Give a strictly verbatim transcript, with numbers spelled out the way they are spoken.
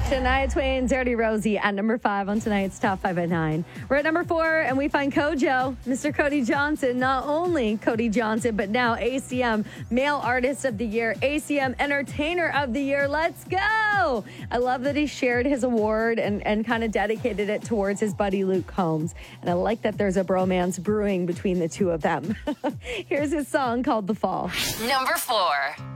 Shania Twain, Dirty Rosie at number five on tonight's Top five at nine. We're at number four, and we find Kojo, Mister Cody Johnson. Not only Cody Johnson, but now A C M Male Artist of the Year, A C M Entertainer of the Year. Let's go! I love that he shared his award and, and kind of dedicated it towards his buddy Luke Combs. And I like that there's a bromance brewing between the two of them. Here's his song called The Fall. Number four.